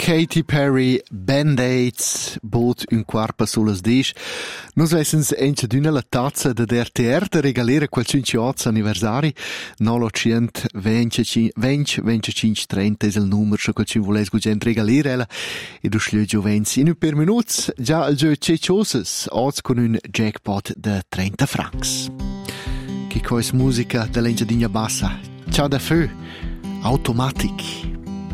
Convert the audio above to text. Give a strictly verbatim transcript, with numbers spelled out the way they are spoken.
Katy Perry, Band-Aids, bot un quarpa sulas disch. Nus vessens ence d'una la tazza de der T R de regalera quel cinquanta anniversari. Nolo cient venti, venti, venticinque, trenta es il numero, scho quel cin voles gugent regalera ella. E du schliu giovens in un per minuts, già il gio cecioses, oz con un jackpot de trenta francs. Che cois musica de l'engiadinha bassa. Ciao da fö, Automatic.